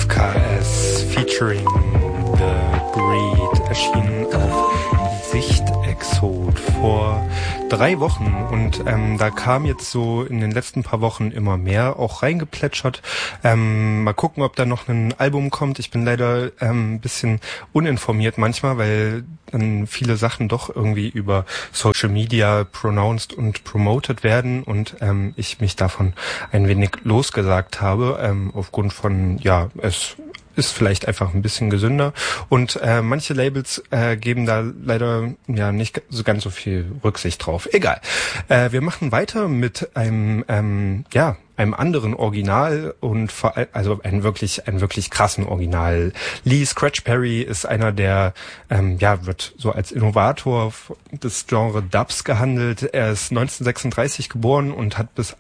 FKS featuring The Breed erschienen auf Sichtexot vor 3 Wochen und da kam jetzt so in den letzten paar Wochen immer mehr auch reingeplätschert. Mal gucken, ob da noch ein Album kommt. Ich bin leider ein bisschen uninformiert manchmal, weil dann viele Sachen doch irgendwie über Social Media pronounced und promoted werden und ich mich davon ein wenig losgesagt habe, aufgrund von, ja, es ist vielleicht einfach ein bisschen gesünder und manche Labels geben da leider ja nicht so ganz so viel Rücksicht drauf. Egal. Wir machen weiter mit einem anderen Original und also einen wirklich krassen Original. Lee Scratch Perry ist einer der wird so als Innovator des Genre Dubs gehandelt. Er ist 1936 geboren und hat bis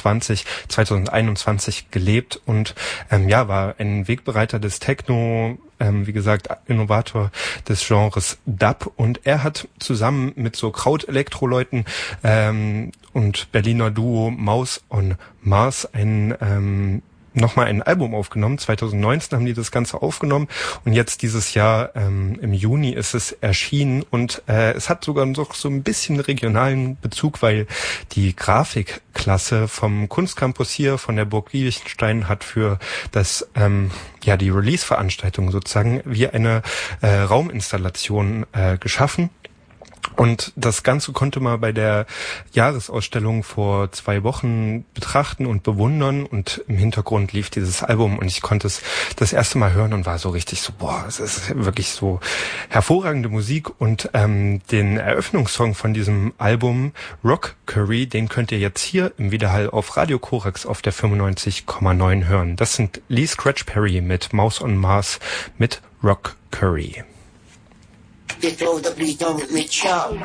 2021 gelebt und war ein Wegbereiter des Techno, wie gesagt, Innovator des Genres Dub, und er hat zusammen mit so Kraut-Elektro-Leuten und Berliner Duo Maus on Mars nochmal ein Album aufgenommen. 2019 haben die das Ganze aufgenommen und jetzt dieses Jahr im Juni ist es erschienen und es hat sogar noch so ein bisschen regionalen Bezug, weil die Grafikklasse vom Kunstcampus hier von der Burg Liechtenstein hat für das die Release-Veranstaltung sozusagen wie eine Rauminstallation geschaffen. Und das Ganze konnte man bei der Jahresausstellung vor 2 Wochen betrachten und bewundern und im Hintergrund lief dieses Album und ich konnte es das erste Mal hören und war so richtig so, es ist wirklich so hervorragende Musik und den Eröffnungssong von diesem Album, Rock Curry, den könnt ihr jetzt hier im Widerhall auf Radio Korax auf der 95,9 hören. Das sind Lee Scratch Perry mit Maus on Mars mit Rock Curry. They throw the beat on with me, chow.